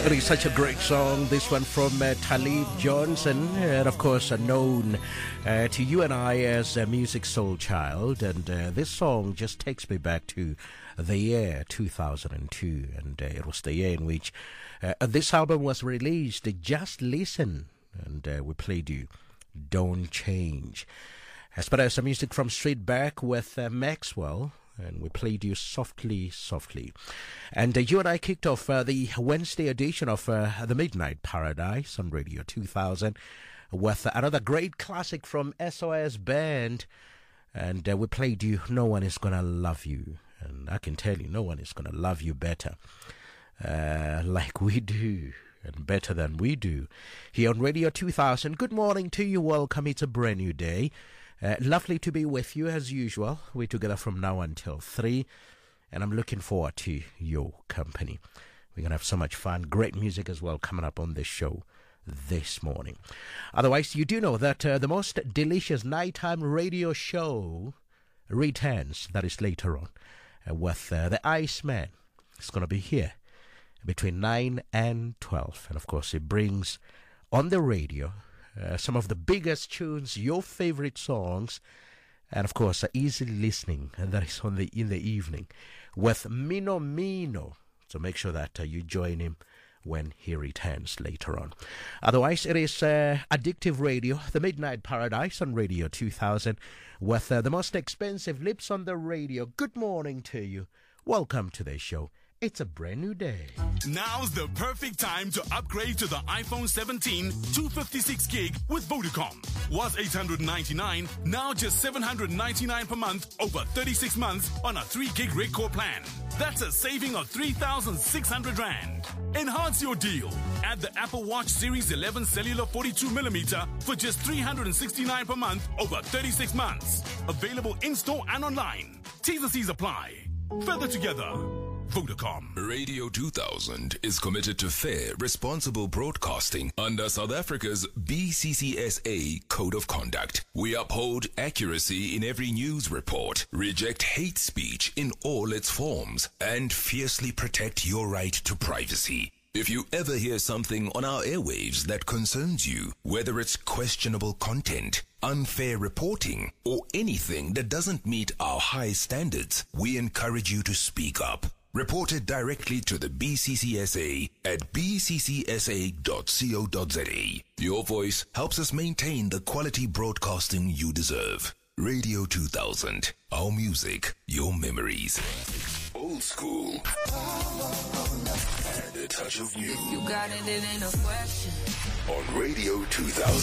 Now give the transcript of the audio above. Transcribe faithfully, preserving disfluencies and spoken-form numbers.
It is such a great song, this one from uh, Talib Johnson, and of course uh, known uh, to you and I as a Music Soul Child. And uh, this song just takes me back to the year two thousand two, and uh, it was the year in which uh, this album was released. Just Listen, and uh, we played you Don't Change. As far as the music from Street Back with uh, Maxwell, and we played you Softly, Softly. And uh, you and I kicked off uh, the Wednesday edition of uh, the Midnight Paradise on Radio two thousand with uh, another great classic from S O S Band. And uh, we played you No One Is Gonna Love You. And I can tell you, no one is gonna love you better uh, like we do, and better than we do here on Radio two thousand. Good morning to you. Welcome. It's a brand new day. Uh, lovely to be with you as usual. We're together from now until three, and I'm looking forward to your company. We're going to have so much fun. Great music as well coming up on this show this morning. Otherwise, you do know that uh, the most delicious nighttime radio show returns. That is later on uh, with uh, the Iceman. It's going to be here between nine and twelve. And of course, it brings on the radio Uh, some of the biggest tunes, your favorite songs, and of course, uh, easy listening, and that is on the in the evening with Mino Mino. So make sure that uh, you join him when he returns later on. Otherwise, it is uh, Addictive Radio, the Midnight Paradise on Radio two thousand, with uh, the most expensive lips on the radio. Good morning to you. Welcome to the show. It's a brand new day. Now's the perfect time to upgrade to the iPhone seventeen two fifty-six gig with Vodacom. Was eight hundred ninety-nine dollars, now just seven hundred ninety-nine dollars per month over thirty-six months on a three gig rig core plan. That's a saving of three thousand six hundred rand. Enhance your deal. Add the Apple Watch Series eleven Cellular forty-two millimeter for just three hundred sixty-nine dollars per month over thirty-six months. Available in-store and online. T's and C's apply. Further together. Vodacom. Radio two thousand is committed to fair, responsible broadcasting under South Africa's B C C S A Code of Conduct. We uphold accuracy in every news report, reject hate speech in all its forms, and fiercely protect your right to privacy. If you ever hear something on our airwaves that concerns you, whether it's questionable content, unfair reporting, or anything that doesn't meet our high standards, we encourage you to speak up. Report it directly to the B C C S A at b c c s a dot co dot z a. Your voice helps us maintain the quality broadcasting you deserve. Radio two thousand. Our music, your memories. Old school. And a touch of new. You got it, it ain't a question. On Radio two thousand.